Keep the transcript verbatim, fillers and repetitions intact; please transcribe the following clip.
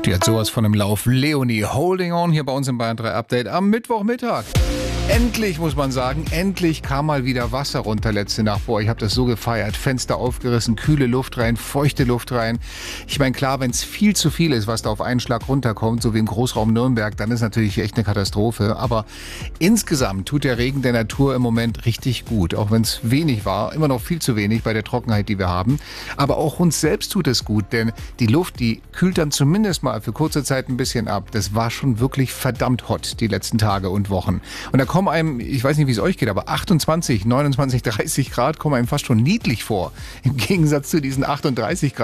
Die hat sowas von einem Lauf. Leonie, Holding On hier bei uns im Bayern drei Update am Mittwochmittag. Endlich, muss man sagen, endlich kam mal wieder Wasser runter letzte Nacht. Boah, ich habe das so gefeiert. Fenster aufgerissen, kühle Luft rein, feuchte Luft rein. Ich meine, klar, wenn es viel zu viel ist, was da auf einen Schlag runterkommt, so wie im Großraum Nürnberg, dann ist natürlich echt eine Katastrophe. Aber insgesamt tut der Regen der Natur im Moment richtig gut. Auch wenn es wenig war, immer noch viel zu wenig bei der Trockenheit, die wir haben. Aber auch uns selbst tut es gut, denn die Luft, die kühlt dann zumindest mal für kurze Zeit ein bisschen ab. Das war schon wirklich verdammt hot die letzten Tage und Wochen. Und da kommen einem, ich weiß nicht, wie es euch geht, aber achtundzwanzig, neunundzwanzig, dreißig Grad kommen einem fast schon niedlich vor. Im Gegensatz zu diesen achtunddreißig Grad.